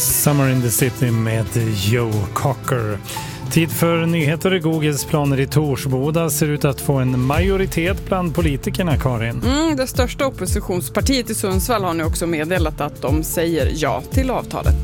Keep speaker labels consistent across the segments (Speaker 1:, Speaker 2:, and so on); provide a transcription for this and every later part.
Speaker 1: Summer in the City med Joe Cocker. Tid för nyheter. Googles planer i Torsboda ser ut att få en majoritet bland politikerna, Karin.
Speaker 2: Det största oppositionspartiet i Sundsvall har nu också meddelat att de säger ja till avtalet.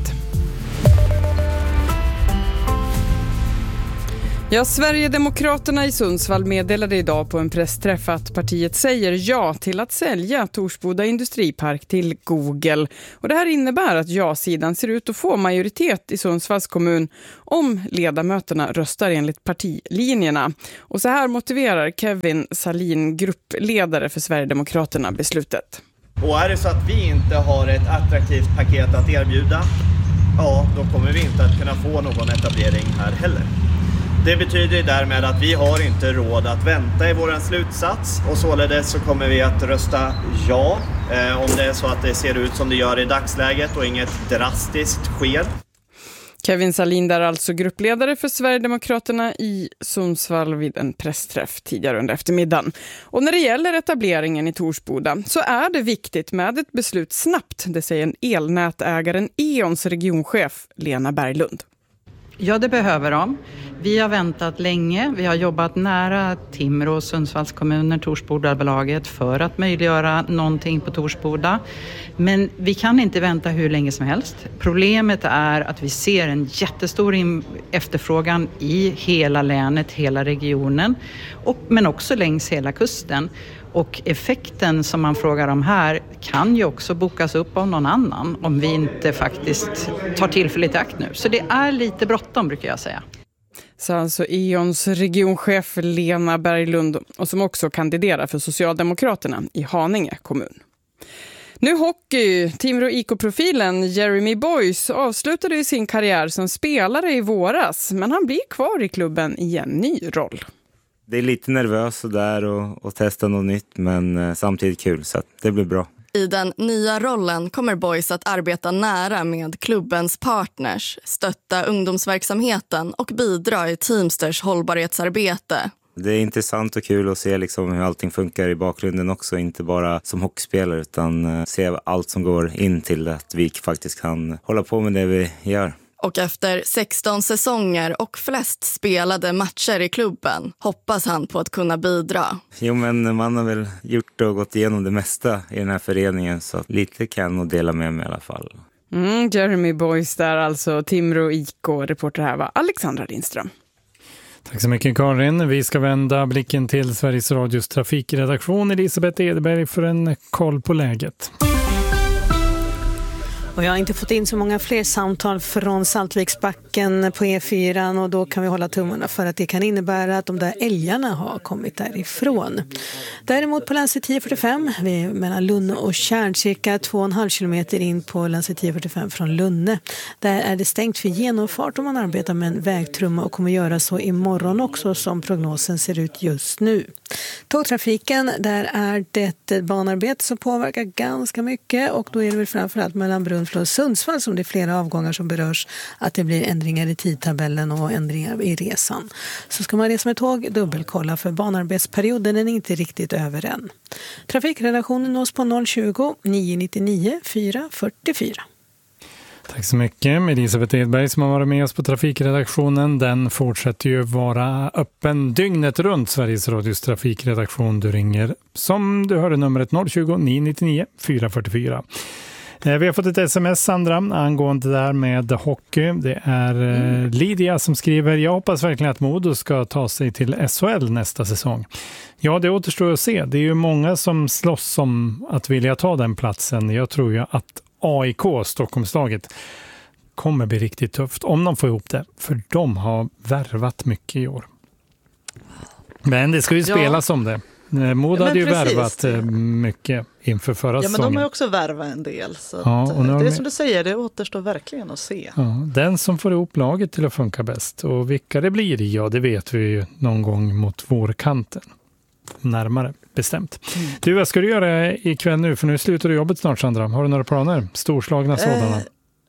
Speaker 2: Ja, Sverigedemokraterna i Sundsvall meddelade idag på en pressträff att partiet säger ja till att sälja Torsboda industripark till Google. Och det här innebär att ja-sidan ser ut att få majoritet i Sundsvalls kommun om ledamöterna röstar enligt partilinjerna. Och så här motiverar Kevin Salin, gruppledare för Sverigedemokraterna, beslutet.
Speaker 3: Och är det så att vi inte har ett attraktivt paket att erbjuda, ja, då kommer vi inte att kunna få någon etablering här heller. Det betyder därmed att vi har inte råd att vänta i våran slutsats, och således så kommer vi att rösta ja om det är så att det ser ut som det gör i dagsläget och inget drastiskt sker.
Speaker 2: Kevin Salin där, alltså gruppledare för Sverigedemokraterna i Sundsvall, vid en pressträff tidigare under eftermiddagen. Och när det gäller etableringen i Torsboda så är det viktigt med ett beslut snabbt, det säger elnätägaren E.ONs regionchef Lena Berglund.
Speaker 4: Ja, det behöver de. Vi har väntat länge. Vi har jobbat nära Timrå, Sundsvalls kommuner, Torsbodabolaget för att möjliggöra någonting på Torsboda. Men vi kan inte vänta hur länge som helst. Problemet är att vi ser en jättestor efterfrågan i hela länet, hela regionen, men också längs hela kusten. Och effekten som man frågar om här kan ju också bokas upp av någon annan om vi inte faktiskt tar tillfälligt akt nu. Så det är lite bråttom, brukar jag säga.
Speaker 2: Så alltså E.ONs regionchef Lena Berglund, och som också kandiderar för Socialdemokraterna i Haninge kommun. Nu hockey. Timrå IK-profilen Jeremy Boyce avslutade sin karriär som spelare i våras, men han blir kvar i klubben i en ny roll.
Speaker 5: Det är lite nervöst där och testa något nytt, men samtidigt kul, så det blir bra.
Speaker 6: I den nya rollen kommer Boyce att arbeta nära med klubbens partners, stötta ungdomsverksamheten och bidra i Teamsters hållbarhetsarbete.
Speaker 5: Det är intressant och kul att se liksom hur allting funkar i bakgrunden också, inte bara som hockeyspelare utan se allt som går in till att vi faktiskt kan hålla på med det vi gör.
Speaker 6: Och efter 16 säsonger och flest spelade matcher i klubben hoppas han på att kunna bidra.
Speaker 5: Jo, men man har väl gjort och gått igenom det mesta i den här föreningen, så lite kan jag nog dela med mig i alla fall.
Speaker 2: Jeremy Boyce där, alltså Timrå IK. Reporter här var Alexandra Lindström.
Speaker 1: Tack så mycket, Karin. Vi ska vända blicken till Sveriges Radios trafikredaktion. Elisabeth Edberg för en koll på läget.
Speaker 7: Och jag har inte fått in så många fler samtal från Saltviksbacken på E4, och då kan vi hålla tummarna för att det kan innebära att de där älgarna har kommit därifrån. Däremot på länsväg 1045 mellan Lunne och Tjärn, cirka 2,5 kilometer in på länsväg 1045 från Lunne. Där är det stängt för genomfart om man arbetar med en vägtrumma, och kommer göra så imorgon också som prognosen ser ut just nu. Tågtrafiken, där är det banarbete som påverkar ganska mycket, och då är det väl framförallt mellan Brunflo och Sundsvall som det är flera avgångar som berörs, att det blir ändringar i tidtabellen och ändringar i resan. Så ska man resa med tåg, dubbelkolla, för banarbetsperioden är inte riktigt över än. Trafikredaktionen nås på 020 999 444.
Speaker 1: Tack så mycket. Elisabeth Edberg som har varit med oss på trafikredaktionen. Den fortsätter ju vara öppen dygnet runt, Sveriges Radios trafikredaktion. Du ringer, som du hörde, numret 020 999 444. Vi har fått ett sms, Sandra, angående det där med hockey. Det är Lydia som skriver: jag hoppas verkligen att Modo ska ta sig till SHL nästa säsong. Ja, det återstår att se. Det är ju många som slåss om att vilja ta den platsen. Jag tror ju att AIK, Stockholmslaget, kommer bli riktigt tufft om de får ihop det. För de har värvat mycket i år. Men det ska ju spelas om det. Modo hade ju värvat mycket inför förra säsongen.
Speaker 8: Ja, men de har också värvat en del. Så det är som du säger, det återstår verkligen att se.
Speaker 1: Ja, den som får ihop laget till att funka bäst. Och vilka det blir, ja, det vet vi ju någon gång mot vårkanten. Närmare bestämt. Du, vad ska du göra ikväll nu? För nu slutar du jobbet snart, Sandra. Har du några planer? Storslagna sådana?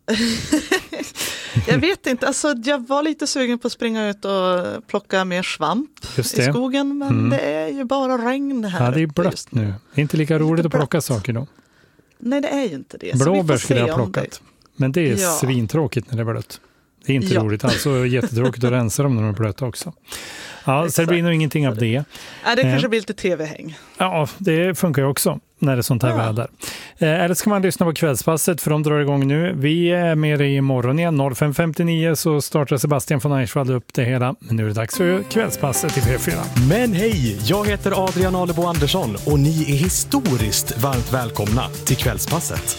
Speaker 8: Jag vet inte. Alltså, jag var lite sugen på att springa ut och plocka mer svamp i skogen. Men det är ju bara regn här.
Speaker 1: Ja, det är blött nu. Det är inte lika roligt att plocka saker då.
Speaker 8: Nej, det är ju inte det.
Speaker 1: Blåbär skulle jag ha plockat. Men det är svintråkigt när det är blött. Det är inte roligt alls, och jättetråkigt att rensa dem när de är blöta också. Ja, så det blir nog ingenting av det.
Speaker 8: Ja, det kanske blir lite tv-häng.
Speaker 1: Ja, det funkar ju också när det är sånt här väder. Eller ska man lyssna på kvällspasset, för de drar igång nu. Vi är med i morgon igen. 05.59 så startar Sebastian von Eichwald upp det hela. Men nu är det dags för kvällspasset i P4.
Speaker 9: Men hej, jag heter Adrian Alebo Andersson och ni är historiskt varmt välkomna till kvällspasset.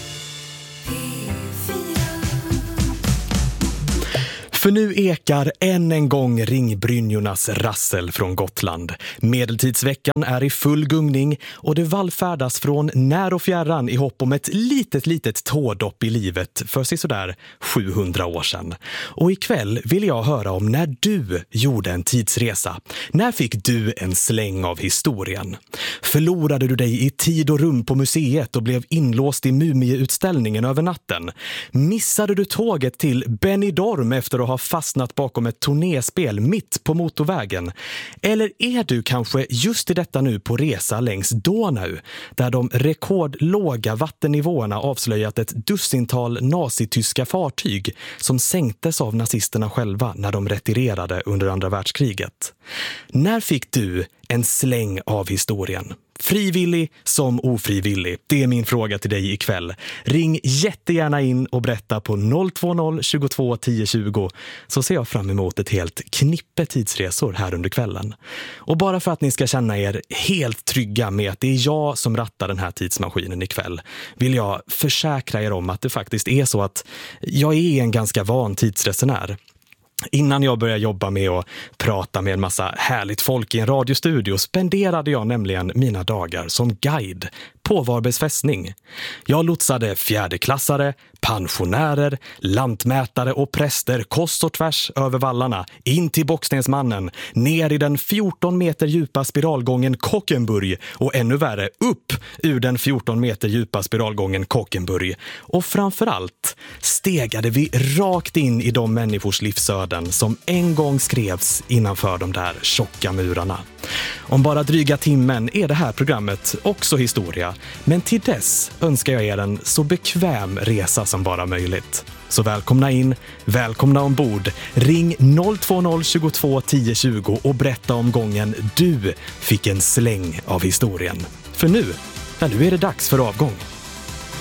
Speaker 9: För nu ekar än en gång ringbrynjornas rassel från Gotland. Medeltidsveckan är i full gungning och det vallfärdas från när och fjärran i hopp om ett litet tådopp i livet för sådär 700 år sedan. Och ikväll vill jag höra om när du gjorde en tidsresa. När fick du en släng av historien? Förlorade du dig i tid och rum på museet och blev inlåst i mumieutställningen över natten? Missade du tåget till Benidorm efter att ha fastnat bakom ett turnéspel mitt på motorvägen? Eller är du kanske just i detta nu på resa längs Donau, där de rekordlåga vattennivåerna avslöjat ett dussintal nazityska fartyg som sänktes av nazisterna själva när de retirerade under andra världskriget? När fick du en släng av historien? Frivillig som ofrivillig. Det är min fråga till dig ikväll. Ring jättegärna in och berätta på 020 22 10 20, så ser jag fram emot ett helt knippe tidsresor här under kvällen. Och bara för att ni ska känna er helt trygga med att det är jag som rattar den här tidsmaskinen ikväll, vill jag försäkra er om att det faktiskt är så att jag är en ganska van tidsresenär. Innan jag började jobba med att prata med en massa härligt folk i en radiostudio spenderade jag nämligen mina dagar som guide på Varbergs fästning. Jag lotsade fjärdeklassare, pensionärer, lantmätare och präster kors och tvärs över vallarna, in till Boxnäsmannen, ner i den 14 meter djupa spiralgången Kockenburg och ännu värre upp ur den 14 meter djupa spiralgången Kockenburg. Och framförallt stegade vi rakt in i de människors livsöden som en gång skrevs innanför de där tjocka murarna. Om bara dryga timmen är det här programmet också historia, men till dess önskar jag er en så bekväm resa som bara möjligt. Så välkomna in, välkomna ombord. Ring 020 22 10 20 och berätta om gången du fick en släng av historien. För nu är det dags för avgång.